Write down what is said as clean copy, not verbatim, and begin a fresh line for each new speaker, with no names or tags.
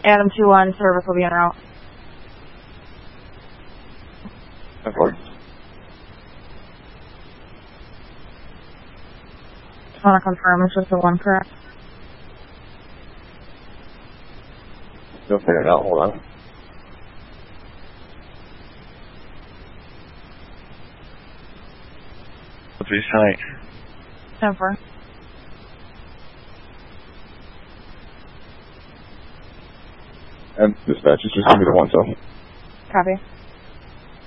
Adam 2-1, service will be en route.
Of course.
Just want to confirm it's just the one, correct?
You'll figure it out. Hold on.
What's your site?
10-4.
And dispatch, it's just going to be the one, so.
Copy.